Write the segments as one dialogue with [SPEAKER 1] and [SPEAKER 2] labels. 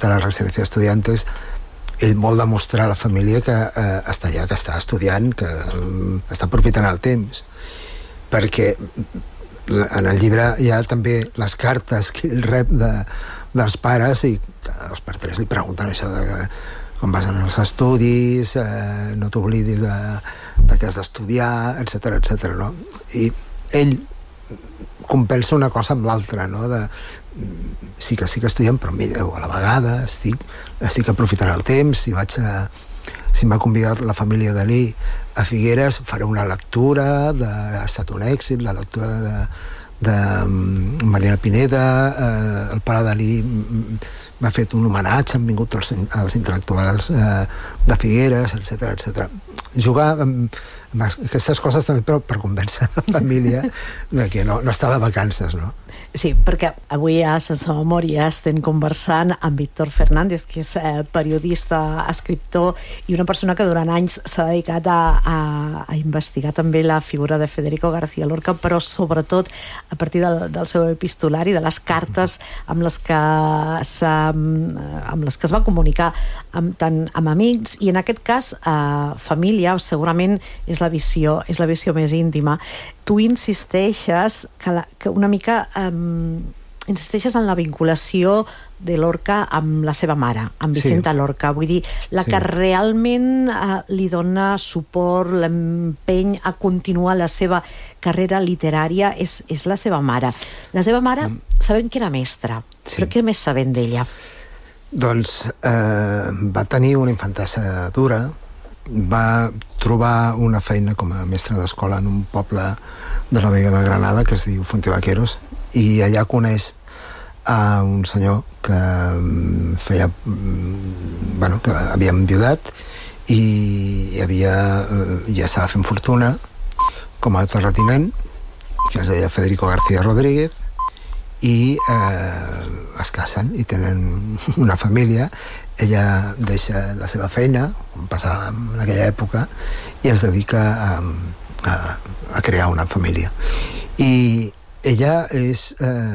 [SPEAKER 1] a la residència d'estudiantes, ell vol demostrar a la família que està allà, que està estudiant, que està aprofitant el temps, perquè en el llibre hi ha també les cartes que ell rep dels pares, i els pares li pregunten això de que com vas anar als estudis, no t'oblidis de que has d'estudiar, etc, no? I ell compensa una cosa amb l'altra, no? Sí que estic estudiant, però a la vegada estic aprofitant el temps. Si m'ha convidat la família Dalí a Figueres, faré una lectura, ha estat un èxit, la lectura de Mariana Pineda, el pare Dalí m'ha fet un homenatge, han vingut els intel·lectuals de Figueres, etc. Jugar amb aquestes coses també per convèncer la família de que no està de vacances, no?
[SPEAKER 2] Sí, perquè avui a Sense Memòria estem conversant amb Víctor Fernández, que és periodista, escriptor i una persona que durant anys s'ha dedicat a investigar també la figura de Federico García Lorca, però sobretot a partir del seu epistolari, de les cartes amb les que es va comunicar tant amb amics, i en aquest cas família, segurament és la visió més íntima. Tu insisteixes que una mica insisteixes en la vinculació de Lorca amb la seva mare, amb Vicenta Lorca, vull dir, la que realment li dona suport, l'empeny a continuar la seva carrera literària és la seva mare. La seva mare sabem que era mestra, però què més sabem d'ella?
[SPEAKER 1] Doncs va tenir una infantesa dura, va trobar una feina com a mestra d'escola en un poble de la Vega de Granada que es diu Fontevaqueros, i allà coneix a un senyor que que havia enviudat i ja estava fent fortuna com a terratinent, que es deia Federico García Rodríguez, i es casen i tenen una família. Ella deixa la seva feina, com passava en aquella època, i es dedica a crear una família. I ella és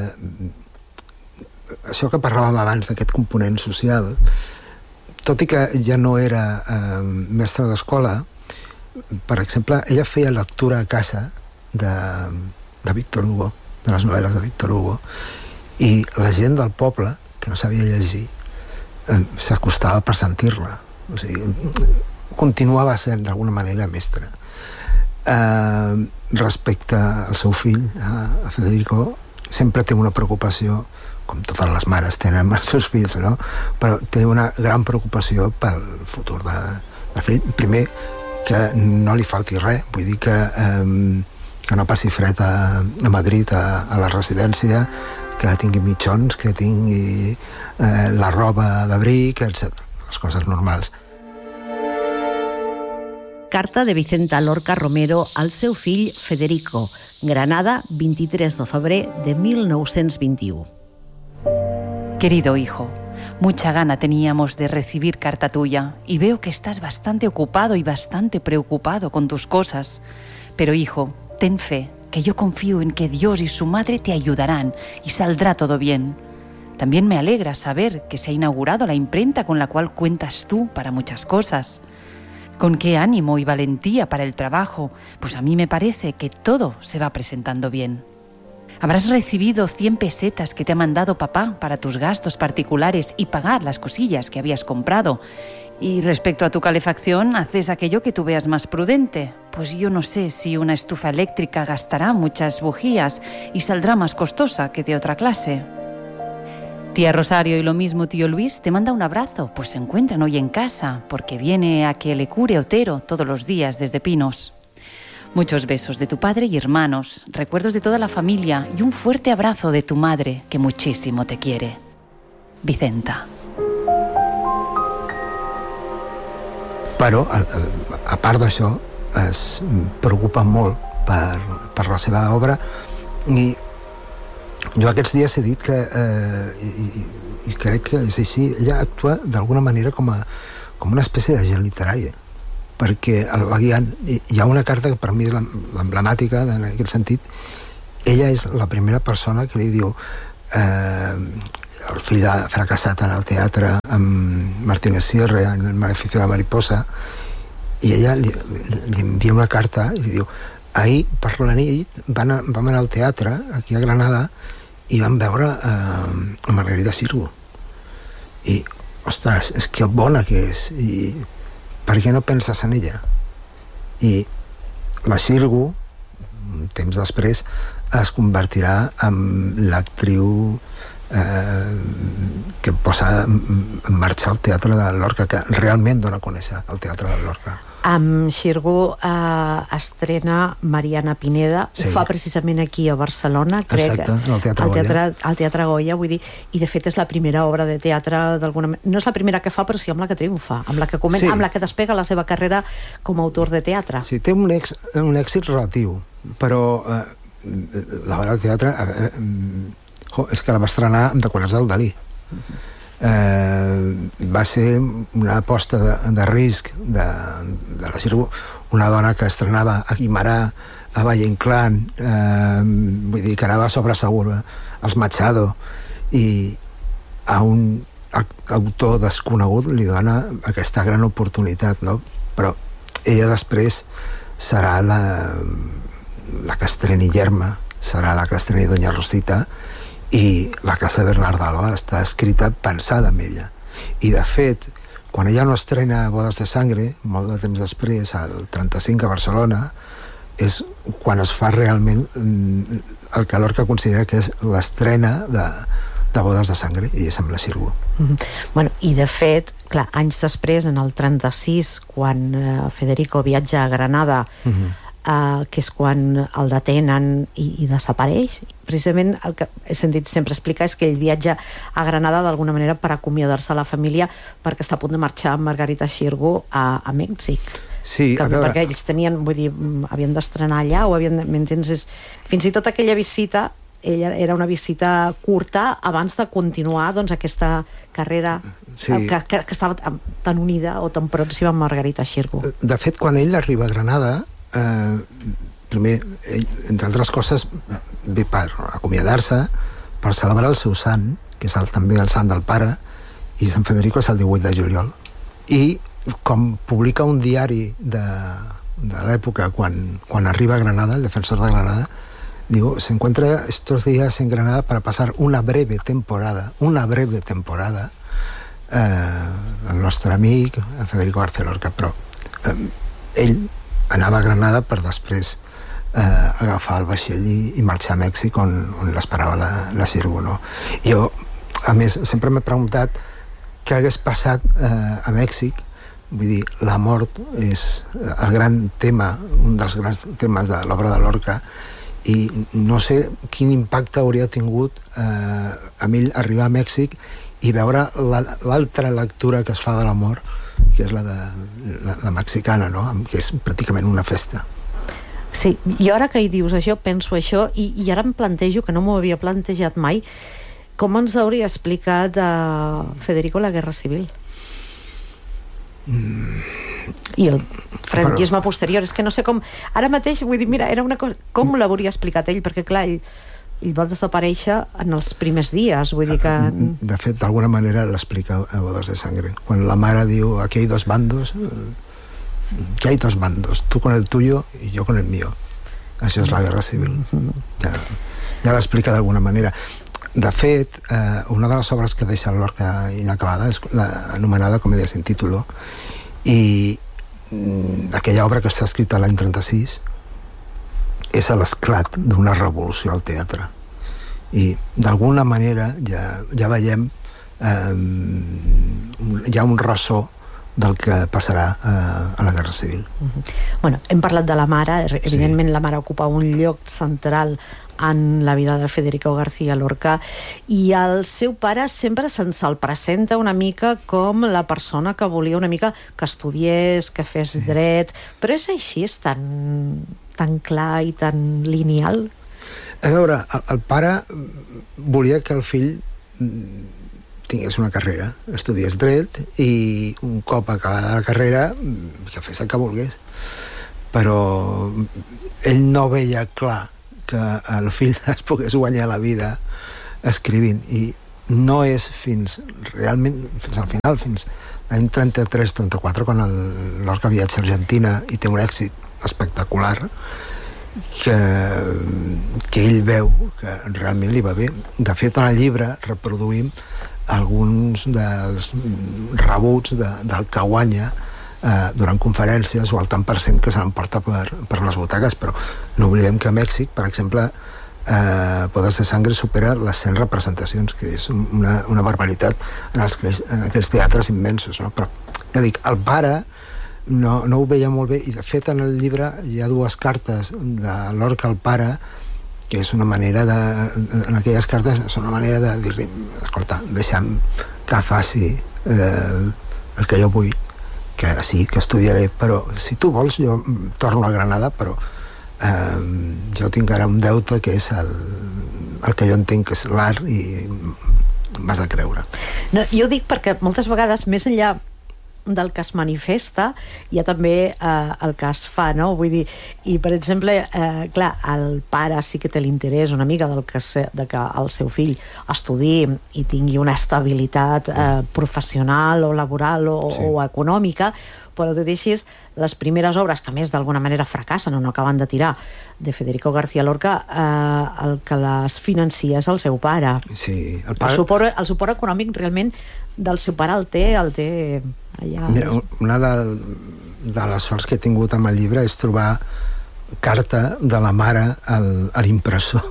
[SPEAKER 1] això que parlàvem abans d'aquest component social, tot i que ja no era mestra d'escola. Per exemple, ella feia lectura a casa de Víctor Hugo, de les novel·les de Víctor Hugo, i la gent del poble que no sabia llegir s'acostava per sentir-la. O sigui, continuava sent d'alguna manera mestra. Respecte al seu fill, a Federico, sempre té una preocupació, com totes les mares tenen amb els seus fills, no? Però té una gran preocupació pel futur del fill. Primer, que no li falti res, vull dir que no passi fred a Madrid, a la residència, que tingui mitjons, que tingui la roba d'abric, etc. Les coses normals.
[SPEAKER 2] Carta de Vicenta Lorca Romero al seu fill Federico, Granada, 23 de febrer de 1921.
[SPEAKER 3] Querido hijo, mucha gana teníamos de recibir carta tuya y veo que estás bastante ocupado y bastante preocupado con tus cosas. Pero hijo, ten fe, que yo confío en que Dios y su madre te ayudarán y saldrá todo bien. También me alegra saber que se ha inaugurado la imprenta con la cual cuentas tú para muchas cosas. Con qué ánimo y valentía para el trabajo, pues a mí me parece que todo se va presentando bien. Habrás recibido 100 pesetas que te ha mandado papá para tus gastos particulares y pagar las cosillas que habías comprado. Y respecto a tu calefacción, haces aquello que tú veas más prudente. Pues yo no sé si una estufa eléctrica gastará muchas bujías y saldrá más costosa que de otra clase. Tía Rosario y lo mismo tío Luis te manda un abrazo, pues se encuentran hoy en casa, porque viene a que le cure Otero todos los días desde Pinos. Muchos besos de tu padre y hermanos, recuerdos de toda la familia y un fuerte abrazo de tu madre, que muchísimo te quiere. Vicenta.
[SPEAKER 1] Però, a part d'això, es preocupa molt per la seva obra, i jo aquests dies he dit que, i crec que és així, ella actua d'alguna manera com una espècie d'agent literària, perquè la guiant, hi ha una carta que per mi és l'emblemàtica en aquest sentit. Ella és la primera persona que li diu el fill ha fracassat en el teatre amb Martínez Sierra en el Maleficio de la Mariposa, i ella li envia una carta i li diu: ahir per la nit vam anar al teatre aquí a Granada i vam veure a Margarida Xirgu, i ostres, és que bona que és, i per què no penses en ella? I la Xirgu, un temps després, es convertirà en l'actriu que posa en marxa el Teatre de Lorca, que realment dona a conèixer el Teatre de Lorca.
[SPEAKER 2] Amb Xirgu estrena Mariana Pineda,
[SPEAKER 1] Sí.
[SPEAKER 2] ho fa precisament aquí a Barcelona, crec.
[SPEAKER 1] Exacte, al Teatre Goya.
[SPEAKER 2] Al Teatre Goya, vull dir, i de fet és la primera obra de teatre d'alguna manera. No és la primera que fa, però sí amb la que triomfa, amb la que
[SPEAKER 1] Sí.
[SPEAKER 2] amb la que despega la seva carrera com a autor de teatre.
[SPEAKER 1] Sí, té un èxit relatiu, però l'obra de teatre és que la va estrenar amb Decorats del Dalí. Va ser una aposta de risc de la Xirgu, una dona que estrenava a Guimarà, a Valle Inclán, vull dir que anava sobre segura, als Machado, i a un autor desconegut li dona aquesta gran oportunitat, no? Però ella després serà la que estreni Yerma, serà la que estreni Doña Rosita, i la Casa Bernard d'Alba està escrita pensada en ella. I de fet, quan ella no estrena Bodes de Sangre, molt de temps després, al 35 a Barcelona, és quan es fa realment el que Lorca considera que és l'estrena de Bodes de Sangre, i és amb la Xirgu.
[SPEAKER 2] Bueno, i de fet, clar, anys després, en el 36, quan Federico viatja a Granada, que és quan el detenen i desapareix. Precisament el que he sentit sempre explicar és que ell viatja a Granada d'alguna manera per acomiadar-se a la família, perquè està a punt de marxar amb Margarita Xirgu a Mèxic.
[SPEAKER 1] Sí, a veure,
[SPEAKER 2] perquè ells tenien, vull dir, havien d'estrenar allà, o havien, m'entens? Fins i tot aquella visita, ella era una visita curta abans de continuar, doncs, aquesta carrera
[SPEAKER 1] Sí.
[SPEAKER 2] que estava tan unida o tan pròxima amb Margarita Xirgu.
[SPEAKER 1] de fet, quan ell arriba a Granada, primer, ell, entre altres coses, ve per acomiadar-se, per celebrar el seu sant, que és també el sant del pare, i Sant Federico és el 18 de juliol. I com publica un diari de l'època quan arriba a Granada, el defensor de Granada, diu: se encuentra estos días en Granada para pasar una breve temporada, el nostre amic, el Federico García Lorca, però ell anava a Granada per després agafar el vaixell i marxar a Mèxic, on l'esperava la Xirgu, no? Jo, a més, sempre m'he preguntat què hagués passat a Mèxic. Vull dir, la mort és el gran tema, un dels grans temes de l'obra de Lorca, i no sé quin impacte hauria tingut a mi arribar a Mèxic i veure l'altra lectura que es fa de la mort, que és la mexicana, no? Que és pràcticament una festa.
[SPEAKER 2] Sí, jo ara que hi dius això, penso això, i ara em plantejo, que no m'ho havia plantejat mai, com ens hauria explicat Federico la Guerra Civil? I el franquisme posterior, és que no sé com... Ara mateix, vull dir, mira, era una cosa... Com l'hauria explicat ell? Perquè, clar, ell va desaparèixer en els primers dies, vull dir que...
[SPEAKER 1] De fet, d'alguna manera l'explica a Bodes de Sangre. Quan la mare diu: aquí hay dos bandos, que hay dos bandos, tú con el tuyo y yo con el mío. Això és la Guerra Civil. Ja l'explica d'alguna manera. De fet, una de les obres que deixa Lorca inacabada és l'anomenada Comèdia sin título, i aquella obra que està escrita l'any 36 és l'esclat d'una revolució al teatre, i d'alguna manera ja veiem hi ha un ressò del que passarà a la Guerra Civil.
[SPEAKER 2] Bueno, hem parlat de la mare, evidentment la mare ocupa un lloc central en la vida de Federico García Lorca, i el seu pare sempre se'ns el presenta una mica com la persona que volia una mica que estudiés, que fes dret, però és així, és tan clar i tan lineal?
[SPEAKER 1] A veure, el pare volia que el fill tingués una carrera, estudiés dret, i un cop acabada la carrera que fes el que volgués, però ell no veia clar que el fill es pogués guanyar la vida escrivint, i no és fins al final, fins l'any 33-34, quan Lorca viatja a Argentina i té un èxit espectacular, que ell veu que realment li va bé. De fet, en el llibre reproduïm alguns dels rebuts del que guanya durant conferències, o el tant per cent que se n'emporta per les butaques, però no oblidem que a Mèxic, per exemple, Podes de Sangre supera les 100 representacions, que és una barbaritat en aquells teatres immensos, no? Però, ja dic, el pare no ho veia molt bé, i de fet en el llibre hi ha 2 cartes de Lorca al pare, que és una manera en aquelles cartes és una manera de dir-li: escolta, deixa'm que faci el que jo vull, que sí, que estudiaré, però si tu vols jo torno a Granada, però jo tinc ara un deute que és el que jo entenc que és l'art, i m'has de creure.
[SPEAKER 2] No, jo ho dic perquè moltes vegades, més enllà del que es manifesta, hi ha també el que es fa, no? Vull dir, i per exemple, clar, el pare sí que té l'interès una mica de que el seu fill estudiï i tingui una estabilitat professional o laboral o econòmica, però tot i així, les primeres obres, que a més d'alguna manera fracassen o no acaben de tirar, de Federico García Lorca, el que les financia és el seu pare.
[SPEAKER 1] Sí,
[SPEAKER 2] el suport econòmic realment del seu pare el té allà.
[SPEAKER 1] Mira, una de les sorts que he tingut amb el llibre és trobar carta de la mare a l'impressor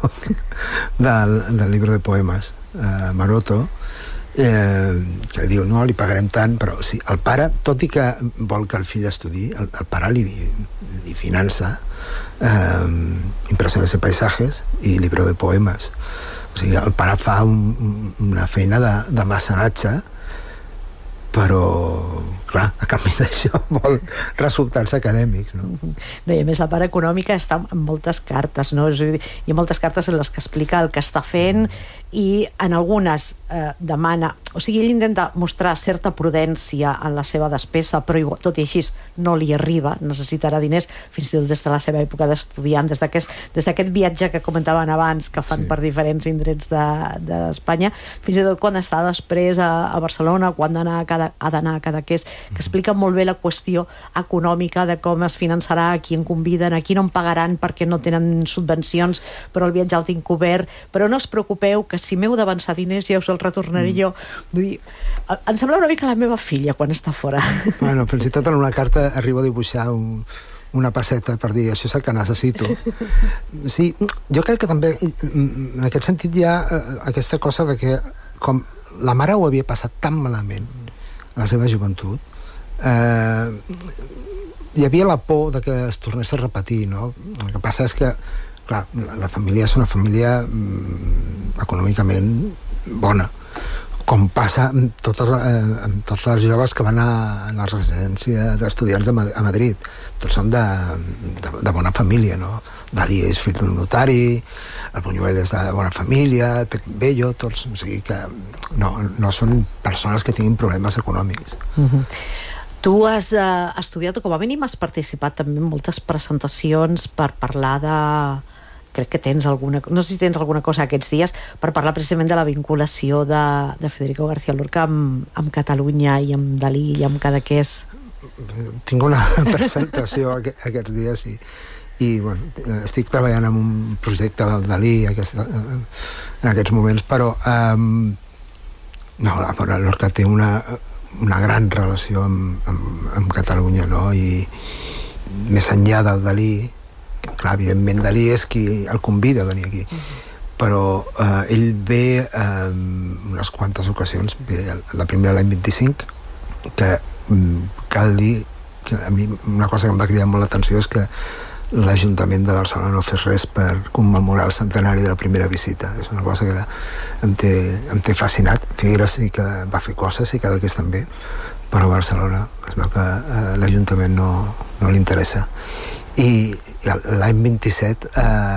[SPEAKER 1] del llibre de poemes, Maroto, que diu: no, li pagarem tant, però sí, el pare, tot i que vol que el fill estudi, el pare li finança impressiones de paisajes i llibre de poemes. O sigui, el pare fa una feina de mecenatge, però clar, a canvi d'això vol resultats acadèmics, no?
[SPEAKER 2] No, i a més la part econòmica està en moltes cartes, no? És a dir, hi ha moltes cartes en les que explica el que està fent, i en algunes demana, o sigui, ell intenta mostrar certa prudència en la seva despesa, però tot i així no li arriba, necessitarà diners, fins i tot des de la seva època d'estudiant, des d'aquest viatge que comentaven abans, que fan per diferents indrets d'Espanya, fins i tot quan està després a Barcelona, quan ha d'anar a Cadaqués, que explica molt bé la qüestió econòmica de com es finançarà, a qui en conviden, a qui no en pagaran perquè no tenen subvencions, però el viatge el tinc cobert, però no us preocupeu que si m'heu d'avançar diners ja us el retornaré jo. Vull dir, em sembla una mica la meva filla quan està fora.
[SPEAKER 1] Bueno, fins i tot en una carta arriba a dibuixar una passeta per dir: això és el que necessito. Sí, jo crec que també en aquest sentit hi ha aquesta cosa de que com la mare ho havia passat tan malament a la seva joventut, hi havia la por de que es tornés a repetir, no? El que passa és que, clar, la família és una família econòmicament bona, com passa amb tots els joves que van a la residència d'estudiants a Madrid. Tots són de bona família, no? Dalí és fill d'un notari, el Buñuel és de bona família, Pep Bello, tots, o sigui que no són persones que tinguin problemes econòmics.
[SPEAKER 2] Tu has estudiat, o com a mínim has participat també en moltes presentacions per parlar de... Crec que tens alguna... No sé si tens alguna cosa aquests dies per parlar precisament de la vinculació de Federico García Lorca amb Catalunya i amb Dalí i amb Cadaqués.
[SPEAKER 1] Tinc una presentació aquests dies i bueno, estic treballant en un projecte del Dalí en aquests moments, però Lorca té una gran relació amb Catalunya, no? I més enllà del Dalí, clar, evidentment Dalí és qui el convida a venir aquí, però ell ve unes quantes ocasions, la primera l'any 25, que cal dir que a mi una cosa que em va cridar molt l'atenció és que l'Ajuntament de Barcelona no fes res per commemorar el centenari de la primera visita. És una cosa que em té fascinat. Figueres sí que va fer coses, i Cadaqués també, però a Barcelona es veu que l'Ajuntament no li interessa. I l'any 27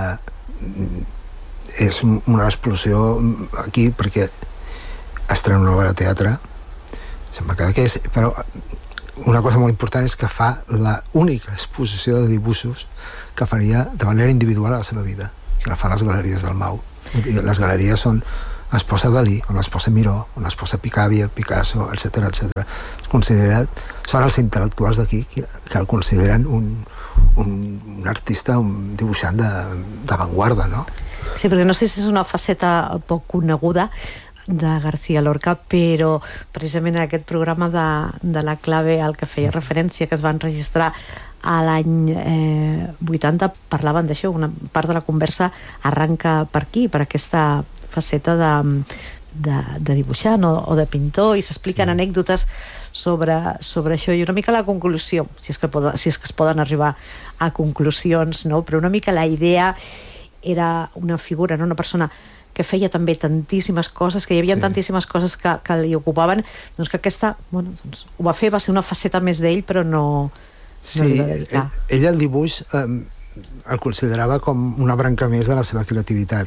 [SPEAKER 1] és una explosió aquí perquè estrena una obra de teatre, sembla Cadaqués, però una cosa molt important és que fa l'única exposició de dibuixos que faria de manera individual a la seva vida, que la fa a les Galeries del Mau. Les galeries són es posa Dalí, on es posa Miró, on es posa Picasso, etc. És considerat, són els intel·lectuals d'aquí que el consideren un artista, un dibuixant d'avantguarda, no?
[SPEAKER 2] Sí, perquè no sé si és una faceta poc coneguda de García Lorca, però precisament en aquest programa de La Clave al que feia referència, que es va enregistrar a l'any 80, parlaven d'això, una part de la conversa arranca per aquí, per aquesta faceta de dibuixant o de pintor, i s'expliquen anècdotes sobre això, i una mica la conclusió, si és que es poden arribar a conclusions, no? Però una mica la idea era una figura, no? Una persona que feia també tantíssimes coses, que hi havia tantíssimes coses que li ocupaven, doncs que aquesta, bueno, doncs, ho va fer, va ser una faceta més d'ell, però no...
[SPEAKER 1] Sí, ell el dibuix el considerava com una branca més de la seva creativitat.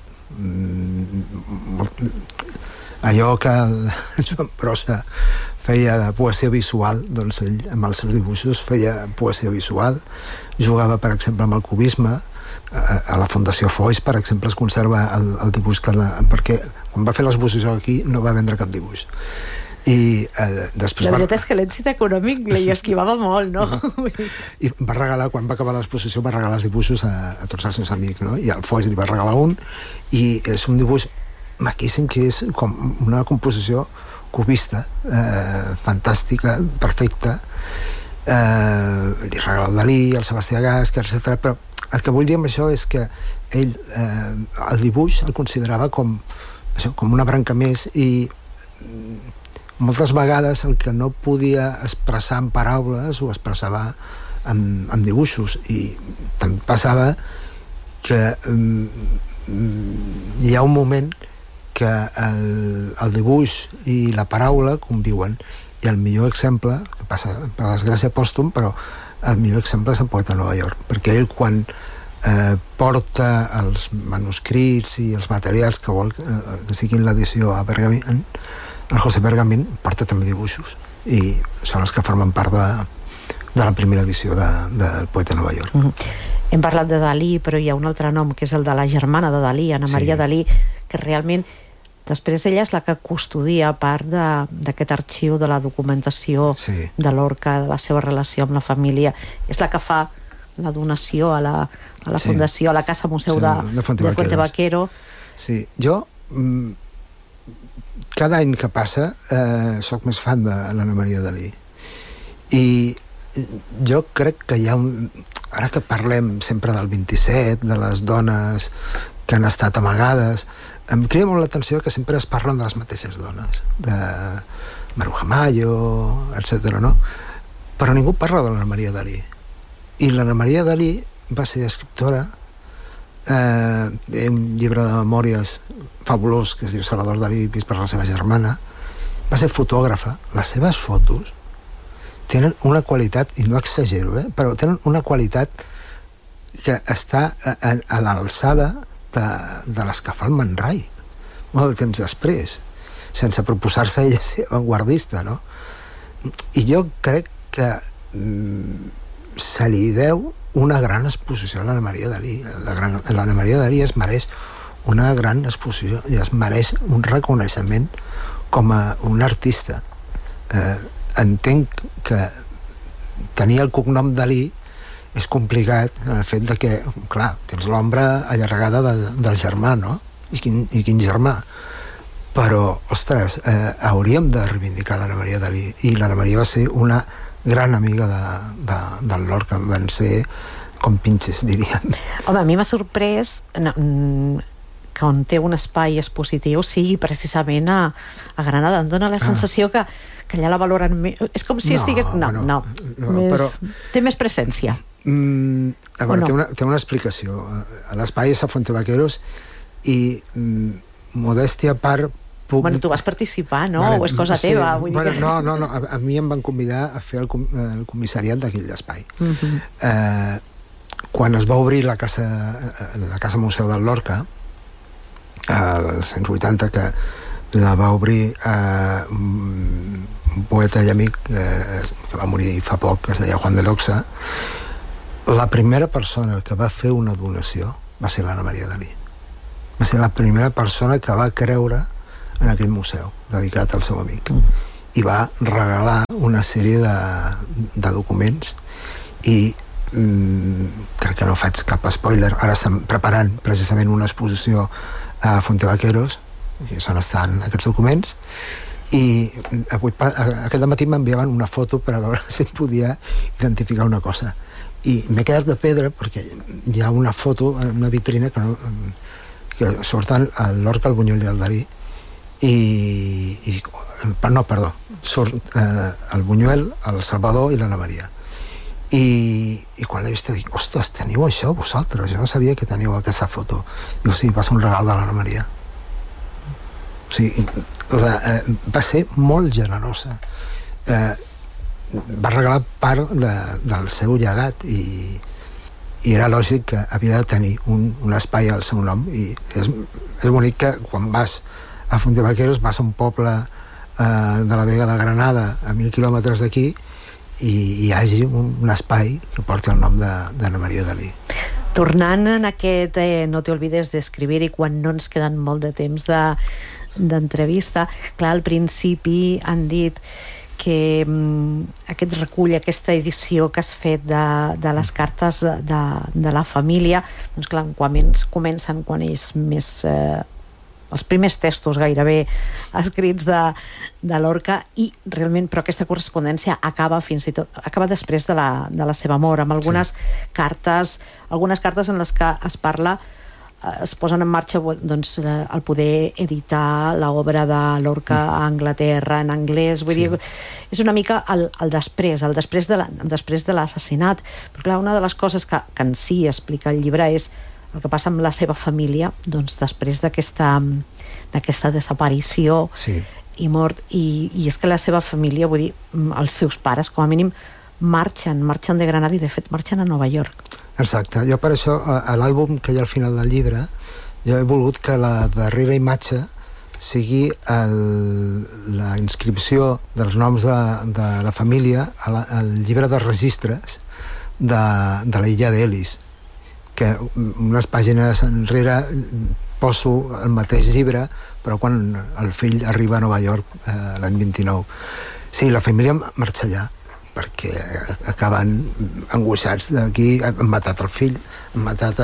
[SPEAKER 1] Allò que el Joan Brossa feia de poesia visual, doncs ell amb els seus dibuixos feia poesia visual. Jugava, per exemple, amb el cubisme. A la Fundació Foix, per exemple, es conserva el dibuix perquè quan va fer l'exposició aquí no va vendre cap dibuix. I després
[SPEAKER 2] la veritat és que l'èxit econòmic li esquivava molt, no?
[SPEAKER 1] I va regalar, quan va acabar l'exposició, va regalar els dibuixos a tots els seus amics, no? I al Foix li va regalar un, i és un dibuix maquíssim, que és com una composició cubista, fantàstica, perfecta. Li regala el Dalí, el Sebastià Gasch, etc. Però el que vull dir amb això és que ell el dibuix el considerava com una branca més, i moltes vegades el que no podia expressar en paraules ho expressava amb dibuixos, i també passava que hi ha un moment que el dibuix i la paraula conviuen, i el millor exemple, que passa per desgràcia pòstum, però el millor exemple és el Poeta de Nova York, perquè ell quan porta els manuscrits i els materials que vol que siguin l'edició a Pergamín, el José Pergamín porta també dibuixos, i són els que formen part de la primera edició del Poeta de Nova York.
[SPEAKER 2] Hem parlat de Dalí, però hi ha un altre nom, que és el de la germana de Dalí, Ana Maria Dalí, que realment després ella és la que custodia part d'aquest arxiu de la documentació de Lorca, de la seva relació amb la família. És la que fa la donació a la fundació, a la Casa Museu de Fuente Vaquero.
[SPEAKER 1] Sí, jo cada any que passa soc més fan de l'Anna Maria Dalí, i jo crec que hi ha ara que parlem sempre del 27, de les dones que han estat amagades, em crida molt l'atenció que sempre es parlen de les mateixes dones, de Maruja Mayo, etc., no? Però ningú parla de l'Anna Maria Dalí. I l'Anna Maria Dalí va ser escriptora, un llibre de memòries fabulós que es diu Salvador Dalí vist per la seva germana. Va ser fotògrafa. Les seves fotos tenen una qualitat, i no exagero, però tenen una qualitat que està a l'alçada de les que fa el Man Ray molt de temps després, sense proposar-se ella ser avantguardista, no? I jo crec que se li deu una gran exposició a l'Anna Maria Dalí. L'Anna Maria Dalí es mereix una gran exposició i es mereix un reconeixement com a un artista. Entenc que tenir el cognom Dalí és complicat en el fet de que, clar, tens l'ombra allargada del germà, no? I quin germà. Però, ostres, hauríem de reivindicar l'Anna Maria Dalí, i l'Anna Maria va ser una gran amiga del Lorca, van ser com pinches, diríem.
[SPEAKER 2] Home, a mi m'ha sorprès que on té un espai expositiu sigui precisament a Granada. Em dóna la sensació que allà la valoren més. És com si estigués... No, però té més presència.
[SPEAKER 1] A veure, té una explicació. L'espai és a Fuente Vaqueros, i modèstia a part...
[SPEAKER 2] Bueno, tu vas participar, no? O és cosa teva?
[SPEAKER 1] No, a mi em van convidar a fer el comissariat d'aquell espai. Quan es va obrir la Casa Museu del Lorca, als 180, que la va obrir un poeta i amic que va morir fa poc, que es deia Juan de l'Oxa, la primera persona que va fer una donació va ser l'Anna Maria Dalí. Va ser la primera persona que va creure en aquell museu dedicat al seu amic, i va regalar una sèrie de documents, i crec que no faig cap spoiler, ara estan preparant precisament una exposició a Fontevaqueros, i on estan aquests documents, i aquest matí m'enviaven una foto per a veure si em podia identificar una cosa, i m'he quedat de pedra perquè hi ha una foto en una vitrina que surten Lorca, el Buñuel i el Dalí, surt el Buñuel, el Salvador i l'Anna Maria, i quan l'he vist dic, ostres, teniu això vosaltres? Jo no sabia que teníeu aquesta foto. Diu, sí, va ser un regal de l'Anna Maria. O sigui, va ser molt generosa, va regalar part del seu llegat, i era lògic que havia de tenir un espai al seu nom, i és bonic que quan vas a Fontevaqueros vas a un poble de la Vega de Granada a 1.000 quilòmetres d'aquí i hi hagi un espai que porti el nom d'Anna Maria Dalí.
[SPEAKER 2] Tornant en aquest no te olvides d'escribir, i quan no ens queden molt de temps d'entrevista, clar, al principi han dit que aquest recull, aquesta edició que has fet de les cartes de la família, doncs clar, quan comencen, quan ells més els primers textos gairebé escrits de Lorca, i realment, però aquesta correspondència acaba fins i tot, acaba després de la seva mort, amb algunes cartes en les que es parla, es posen en marxa doncs, el poder editar l'obra de Lorca a Anglaterra en anglès, vull dir, és una mica el després de l'assassinat, però clar, una de les coses que en si explica el llibre és el que passa amb la seva família, doncs després d'aquesta desaparició i mort, i és que la seva família, vull dir, els seus pares com a mínim marxen de Granada, i de fet marxen a Nova York.
[SPEAKER 1] Exacte, jo per això a l'àlbum que hi ha al final del llibre jo he volgut que la darrera imatge sigui la inscripció dels noms de la família al llibre de registres de l'illa d'Elis, que unes pàgines enrere poso el mateix llibre, però quan el fill arriba a Nova York l'any 29. Sí, la família marxa allà perquè acaben angoixats d'aquí. Han matat el fill, han matat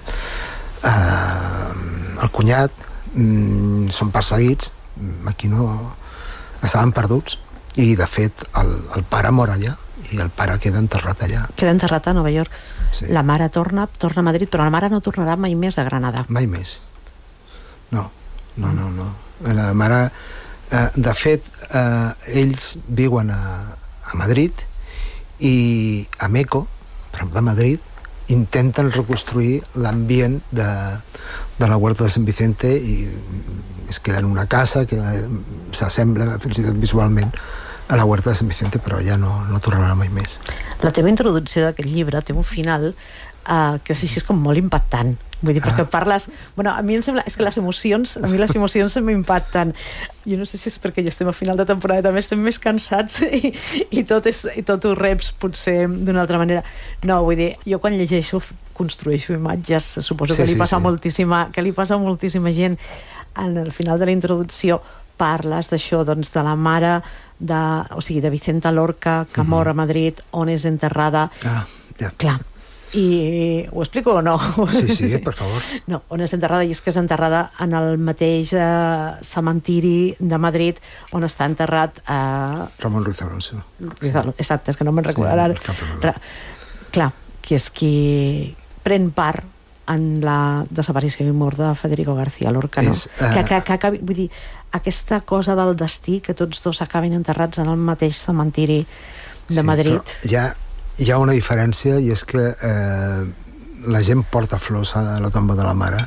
[SPEAKER 1] el cunyat, són perseguits, aquí no... estaven perduts, i de fet el pare mor allà, i el pare queda enterrat allà.
[SPEAKER 2] Queda enterrat a Nova York.
[SPEAKER 1] Sí.
[SPEAKER 2] La mare torna a Madrid, però la mare no tornarà mai més a Granada.
[SPEAKER 1] Mai més. No. La mare... de fet, ells viuen a Madrid, i a Meco, de Madrid, intenten reconstruir l'ambient de la Huerta de Sant Vicente, i es queda en una casa que s'assembla fins i tot visualment a la Huerta de Sant Vicente, però ja no tornarà mai més.
[SPEAKER 2] La teva introducció d'aquest llibre té un final que és com molt impactant. Vull dir, perquè parles... Bueno, a mi em sembla... És que les emocions m'impacten. Jo no sé si és perquè ja estem a final de temporada, també estem més cansats i tot ho reps potser d'una altra manera. No, vull dir, jo quan llegeixo construeixo imatges, suposo que li passa moltíssima gent. Al final de la introducció parles d'això, doncs, de la mare de Vicenta Lorca, que mor a Madrid, on és enterrada. Clar, i ho explico o no?
[SPEAKER 1] Sí, per favor.
[SPEAKER 2] No, on és enterrada, i és que és enterrada en el mateix cementiri de Madrid on està enterrat
[SPEAKER 1] Ramon Ruiz Alonso.
[SPEAKER 2] Exacte, és que no me'n recordarà. Clar, que és qui pren part en la desaparició i mort de Federico García Lorca, no? Vull dir, aquesta cosa del destí, que tots dos acabin enterrats en el mateix cementiri de Madrid.
[SPEAKER 1] Hi ha una diferència, i és que la gent porta flors a la tomba de la mare.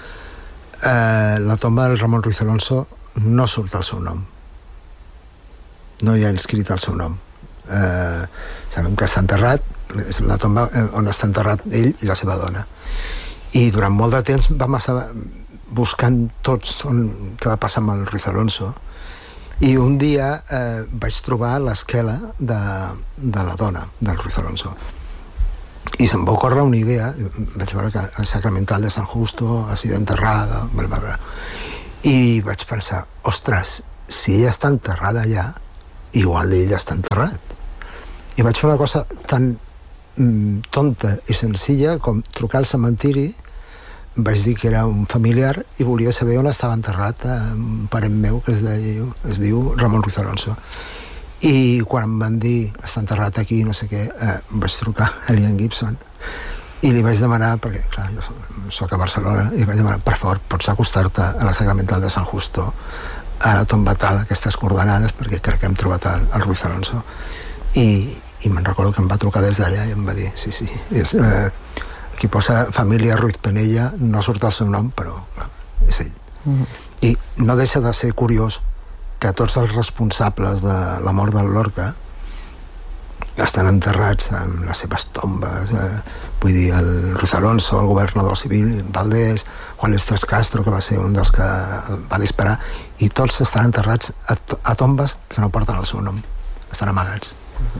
[SPEAKER 1] La tomba del Ramon Ruiz Alonso no surt el seu nom, no hi ha inscrit el seu nom. Sabem que està enterrat, és la tomba on està enterrat ell i la seva dona, i durant molt de temps vam estar buscant tots què va passar amb el Ruiz Alonso, i un dia vaig trobar l'esquela de la dona del Ruiz Alonso, i se'm va ocórrer una idea. Vaig veure que el Sacramental de San Justo ha sido enterrada, I vaig pensar, ostres, si ella està enterrada allà, igual ell està enterrat. I vaig fer una cosa tan tonta i senzilla com trucar al cementiri, vaig dir que era un familiar i volia saber on estava enterrat un parent meu que es diu Ramon Ruiz Alonso. I quan em van dir està enterrat aquí, no sé què, vaig trucar a Ian Gibson i li vaig demanar, perquè clar, jo soc a Barcelona, i vaig demanar, per favor, pots acostar-te a la Sacramental de San Justo, a la tomba tal, aquestes coordenades, perquè crec que hem trobat el Ruiz Alonso. I me'n recordo que em va trucar des d'allà i em va dir, sí, és, aquí posa família Ruiz Penella, no surt el seu nom, però clar, és ell. I no deixa de ser curiós que tots els responsables de la mort del Lorca estan enterrats en les seves tombes, vull dir, el Ruiz Alonso, el governador civil, Valdés, Juan Estres Castro, que va ser un dels que va disparar, i tots estan enterrats a tombes que no porten el seu nom, estan amagats.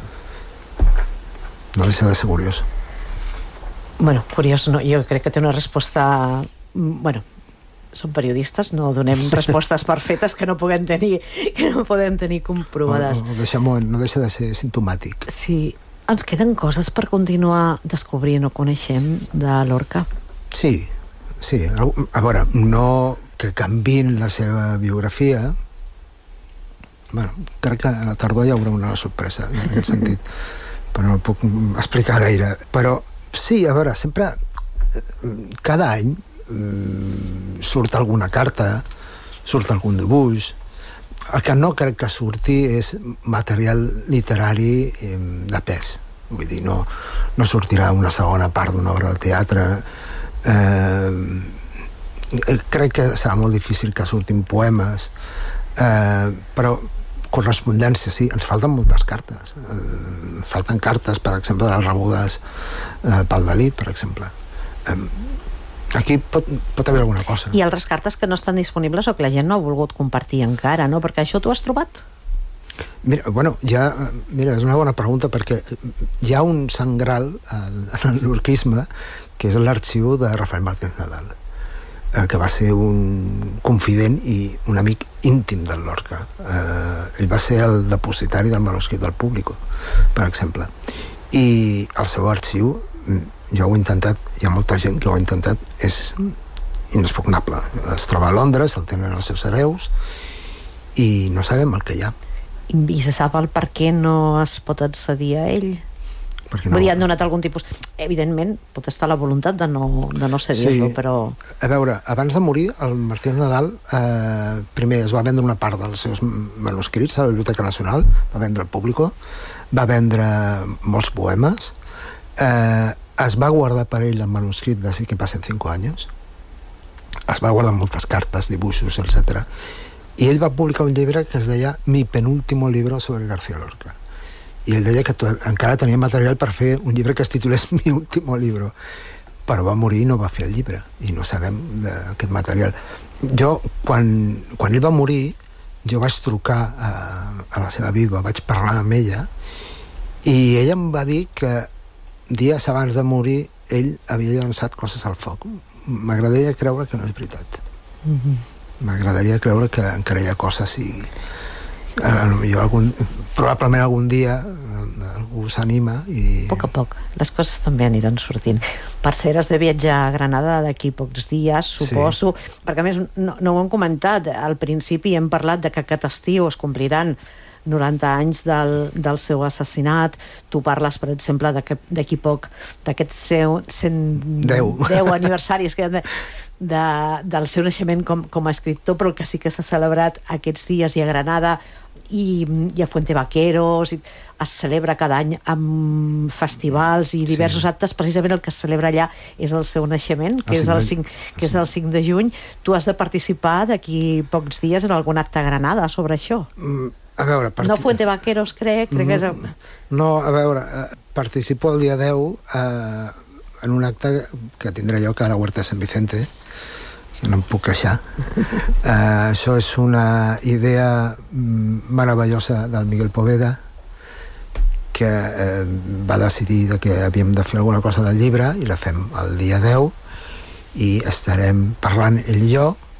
[SPEAKER 1] No deixa de ser curiós.
[SPEAKER 2] Bueno, curiós, no, jo crec que té una resposta... Bueno, som periodistes, no donem respostes perfetes que no podem tenir comprovades.
[SPEAKER 1] No deixa de ser simptomàtic.
[SPEAKER 2] Sí. Ens queden coses per continuar descobrint o coneixem de Lorca?
[SPEAKER 1] Sí. A veure, no que canviïn la seva biografia. Bueno, crec que a la tardor hi haurà una sorpresa en aquest sentit, però no el puc explicar gaire. Però sí, a veure, sempre cada any surt alguna carta, surt algun dibuix. El que no crec que surti és material literari de pes. Vull dir, no sortirà una segona part d'una obra de teatre. Crec que serà molt difícil que surtin poemes, però correspondència, sí, ens falten moltes cartes. Falten cartes, per exemple, de les rebudes pel Dalí, per exemple. Aquí pot haver alguna cosa.
[SPEAKER 2] I altres cartes que no estan disponibles o que la gent no ha volgut compartir encara, no? Perquè això t'ho has trobat?
[SPEAKER 1] Mira, és una bona pregunta, perquè hi ha un sangral en l'orquisme que és l'arxiu de Rafael Márquez Nadal, que va ser un confident i un amic íntim del Lorca. Ell va ser el depositari del manuscrit del Público, per exemple. I el seu arxiu, jo ho he intentat, hi ha molta gent que ho ha intentat, és inexpugnable. Es troba a Londres, el tenen els seus hereus i no sabem el que hi ha.
[SPEAKER 2] I se sap el per què no es pot accedir a ell?
[SPEAKER 1] Perquè
[SPEAKER 2] no. Vull dir, han donat algun tipus... Evidentment, pot estar la voluntat de no cedir-lo, però...
[SPEAKER 1] A veure, abans de morir, el Martí Nadal primer es va vendre una part dels seus manuscrits a la Biblioteca Nacional, va vendre al Público, va vendre molts poemes, es va guardar per ell el manuscrit de Sí que passen 5 anys, es va guardar moltes cartes, dibuixos, etc. I ell va publicar un llibre que es deia Mi penúltimo libro sobre García Lorca. I ell deia que encara tenia material per fer un llibre que es titulés Mi último libro, però va morir i no va fer el llibre, i no sabem d'aquest material. Jo, quan ell va morir, jo vaig trucar a la seva vídua, vaig parlar amb ella, i ella em va dir que dies abans de morir ell havia llançat coses al foc. M'agradaria creure que no és veritat. M'agradaria creure que encara hi ha coses i probablement algun dia algú s'anima i...
[SPEAKER 2] A poc, les coses també aniran sortint. Per cert, has de viatjar a Granada d'aquí pocs dies, suposo, perquè a més no ho hem comentat, al principi hem parlat de que aquest estiu es compliran 90 anys del seu assassinat. Tu parles, per exemple, d'aquí poc d'aquests 110 aniversaris del seu naixement com a escriptor, però que sí que s'ha celebrat aquests dies i a Granada i a Fuente Vaqueros, es celebra cada any amb festivals i diversos actes. Precisament el que es celebra allà és el seu naixement, que és el 5 de juny. Tu has de participar d'aquí pocs dies en algun acte a Granada sobre això.
[SPEAKER 1] A veure,
[SPEAKER 2] no Fuente Vaqueros, crec que és...
[SPEAKER 1] No, a veure, participo el dia 10 en un acte que tindré lloc a la Huerta de Sant Vicente, que no em puc queixar. Això és una idea meravellosa del Miguel Poveda, que va decidir que havíem de fer alguna cosa del llibre i la fem el dia 10 i estarem parlant ell i jo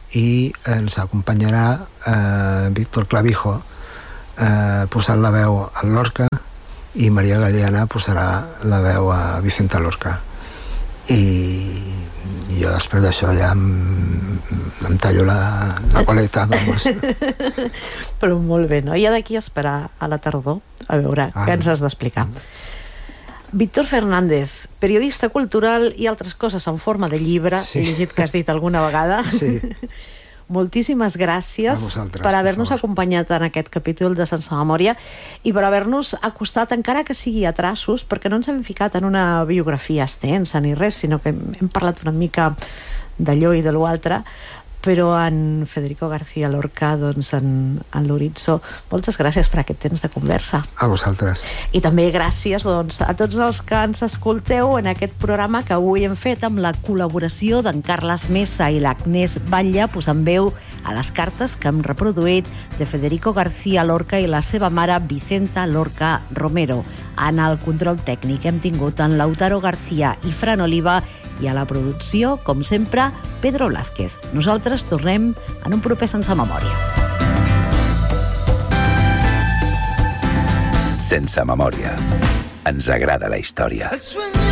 [SPEAKER 1] i ens acompanyarà Víctor Clavijo posant la veu a Lorca i Maria Galeana posarà la veu a Vicenta Lorca. I jo després d'això ja em tallo la coleta, vamos.
[SPEAKER 2] Però molt bé, no? I ha d'aquí esperar a la tardor a veure què ens has d'explicar. Víctor Fernández, periodista cultural i altres coses en forma de llibre, he llegit que has dit alguna vegada.
[SPEAKER 1] Sí.
[SPEAKER 2] Moltíssimes gràcies per haver-nos acompanyat en aquest capítol de Sense Memòria i per haver-nos acostat, encara que sigui a traços, perquè no ens hem ficat en una biografia extensa ni res, sinó que hem parlat una mica d'allò i de l'altre, però en Federico García Lorca, doncs en l'Horitzó, moltes gràcies per aquest temps de conversa.
[SPEAKER 1] A vosaltres.
[SPEAKER 2] I també gràcies, doncs, a tots els que ens escolteu en aquest programa que avui hem fet amb la col·laboració d'en Carles Mesa i l'Agnès Batlle, posant veu a les cartes que hem reproduït de Federico García Lorca i la seva mare Vicenta Lorca Romero. En el control tècnic hem tingut en Lautaro García i Fran Oliva i a la producció, com sempre, Pedro Blázquez. Nosaltres tornem en un proper Sense Memòria.
[SPEAKER 4] Sense Memòria. Ens agrada la història.